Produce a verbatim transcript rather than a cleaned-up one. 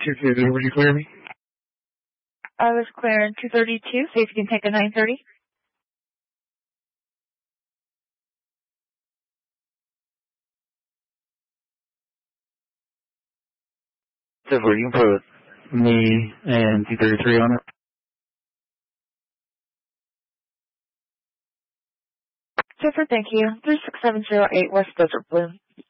two thirty, would you clear me? I was clearing two thirty-two, see if you can take a nine thirty. So where you can put me and two thirty-three on it? Super, thank you. three six seven zero eight West Desert Bloom.